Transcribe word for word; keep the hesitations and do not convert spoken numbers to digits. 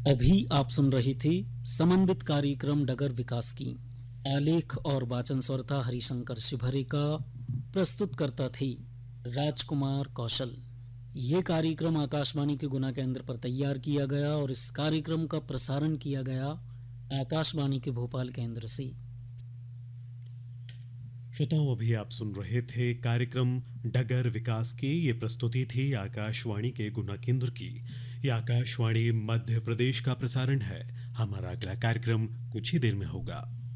अभी आप सुन रही थी समन्वित कार्यक्रम डगर विकास की। आलेख और वाचन स्वरता हरिशंकर शिभरे का। प्रस्तुत करता थी राजकुमार कौशल। ये कार्यक्रम आकाशवाणी के गुना केंद्र पर तैयार किया गया और इस कार्यक्रम का प्रसारण किया गया आकाशवाणी के भोपाल केंद्र से। श्रोताओं, अभी आप सुन रहे थे कार्यक्रम डगर विकास की। ये प्रस्तुति थी आकाशवाणी के गुना केंद्र की। ये आकाशवाणी मध्य प्रदेश का प्रसारण है। हमारा अगला कार्यक्रम कुछ ही देर में होगा।